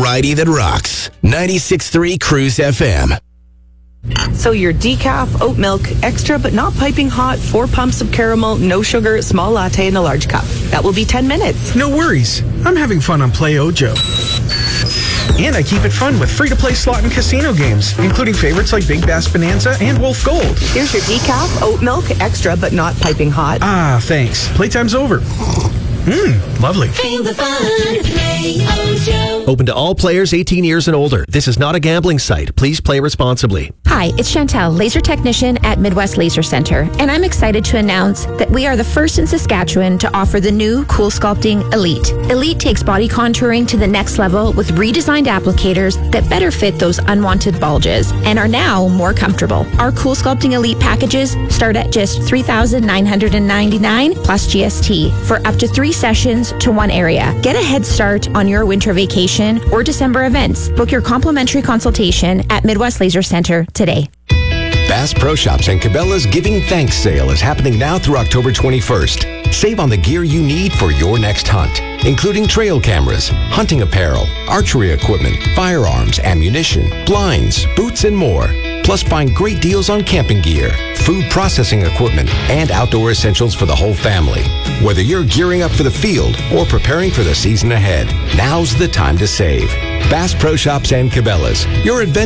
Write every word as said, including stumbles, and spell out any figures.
variety that rocks. ninety-six point three Cruise F M. So your decaf, oat milk, extra but not piping hot, four pumps of caramel, no sugar, small latte in a large cup. That will be ten minutes. No worries. I'm having fun on Play Ojo. And I keep it fun with free-to-play slot and casino games, including favorites like Big Bass Bonanza and Wolf Gold. Here's your decaf, oat milk, extra but not piping hot. Ah, thanks. Playtime's over. Mmm, lovely. Feel the fun. Play Ojo. Open to all players eighteen years and older. This is not a gambling site. Please play responsibly. Hi, it's Chantel, laser technician at Midwest Laser Center, and I'm excited to announce that we are the first in Saskatchewan to offer the new Cool Sculpting Elite. Elite takes body contouring to the next level with redesigned applicators that better fit those unwanted bulges and are now more comfortable. Our Cool Sculpting Elite packages start at just three thousand nine hundred ninety-nine dollars plus G S T for up to three sessions to one area. Get a head start on your winter vacation or December events. Book your complimentary consultation at Midwest Laser Center today. Bass Pro Shops and Cabela's Giving Thanks sale is happening now through October twenty-first. Save on the gear you need for your next hunt, including trail cameras, hunting apparel, archery equipment, firearms, ammunition, blinds, boots, and more. Plus, find great deals on camping gear, food processing equipment, and outdoor essentials for the whole family. Whether you're gearing up for the field or preparing for the season ahead, now's the time to save. Bass Pro Shops and Cabela's, your adventure.